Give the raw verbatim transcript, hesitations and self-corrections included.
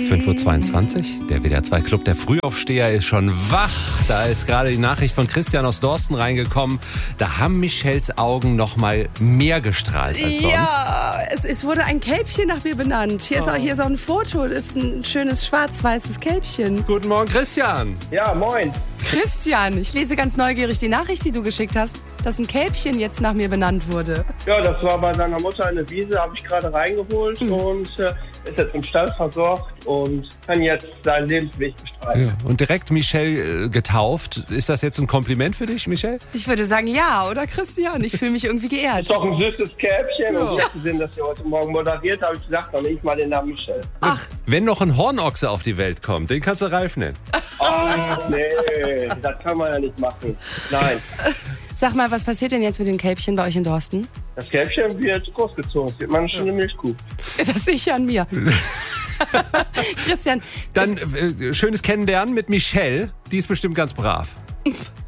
fünf Uhr zweiundzwanzig, der W D R zwei Club der Frühaufsteher ist schon wach. Da ist gerade die Nachricht von Christian aus Dorsten reingekommen. Da haben Michelles Augen noch mal mehr gestrahlt als sonst. Ja, es, es wurde ein Kälbchen nach mir benannt. Hier, ist auch, hier ist auch ein Foto, das ist ein schönes schwarz-weißes Kälbchen. Guten Morgen, Christian. Ja, moin. Christian, ich lese ganz neugierig die Nachricht, die du geschickt hast, dass ein Kälbchen jetzt nach mir benannt wurde. Ja, das war bei seiner Mutter eine Wiese, habe ich gerade reingeholt mhm. und äh, ist jetzt im Stall versorgt und kann jetzt seinen Lebensweg bestreiten. Ja, und direkt Michelle äh, getauft. Ist das jetzt ein Kompliment für dich, Michelle? Ich würde sagen, ja, oder Christian? Ich fühle mich irgendwie geehrt. Ist doch ein süßes Kälbchen ja. und jetzt zu sehen, dass ihr heute Morgen moderiert, habe ich gesagt, dann nehme ich mal den Namen Michelle. Ach. Wenn noch ein Hornochse auf die Welt kommt, den kannst du Ralf nennen. Ach, nee, das kann man ja nicht machen. Nein. Sag mal, was passiert denn jetzt mit dem Kälbchen bei euch in Dorsten? Das Kälbchen wird großgezogen. Es wird mal eine schöne Milchkuh. Das sehe ich ja an mir. Christian. Dann äh, schönes Kennenlernen mit Michelle. Die ist bestimmt ganz brav.